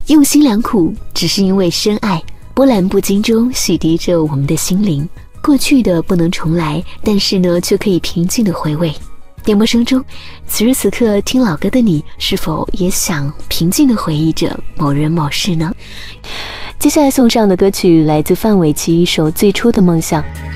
用心良苦，只是因为深爱。波澜不惊中洗涤着我们的心灵。过去的不能重来，但是呢，却可以平静的回味。点播声中，此时此刻听老歌的你，是否也想平静的回忆着某人某事呢？接下来送上的歌曲来自范玮琪一首《最初的梦想》。